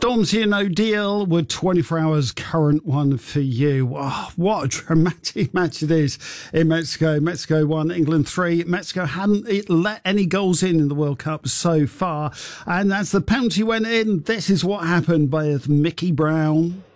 Stormzy and O'Deal with 24 Hours Current One for You. Oh, what a dramatic match it is in Mexico. Mexico won, England 3. Mexico hadn't let any goals in the World Cup so far. And as the penalty went in, this is what happened with Mickey Brown.